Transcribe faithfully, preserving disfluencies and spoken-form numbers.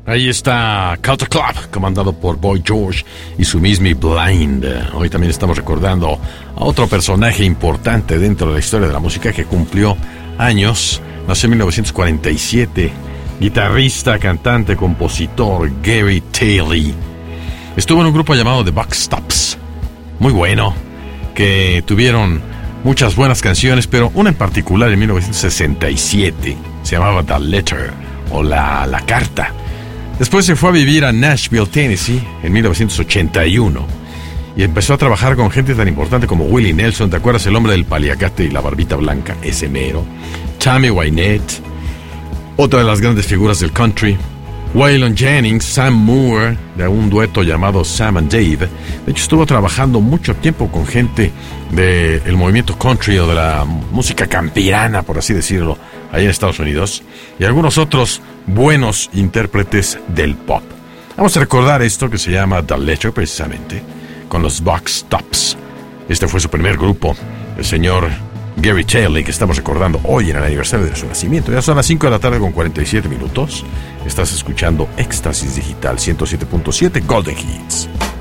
Ahí está Culture Club, comandado por Boy George y su Miss Me Blind. Hoy también estamos recordando a otro personaje importante dentro de la historia de la música que cumplió años. Nació en mil novecientos cuarenta y siete. Guitarrista, cantante, compositor, Gary Taylor. Estuvo en un grupo llamado The Buck Stops, muy bueno, que tuvieron muchas buenas canciones, pero una en particular en mil novecientos sesenta y siete se llamaba The Letter o La, la Carta. Después se fue a vivir a Nashville, Tennessee, en mil novecientos ochenta y uno y empezó a trabajar con gente tan importante como Willie Nelson. ¿Te acuerdas? El hombre del paliacate y la barbita blanca, ese mero. Tammy Wynette, otra de las grandes figuras del country. Waylon Jennings, Sam Moore, de un dueto llamado Sam and Dave. De hecho, estuvo trabajando mucho tiempo con gente del movimiento country o de la música campirana, por así decirlo, allá en Estados Unidos, y algunos otros buenos intérpretes del pop. Vamos a recordar esto que se llama The Letter, precisamente, con los Buck Stops. Este fue su primer grupo, el señor Gary Taylor, que estamos recordando hoy en el aniversario de su nacimiento. Ya son las cinco de la tarde con cuarenta y siete minutos. Estás escuchando Éxtasis Digital ciento siete punto siete Golden Hits.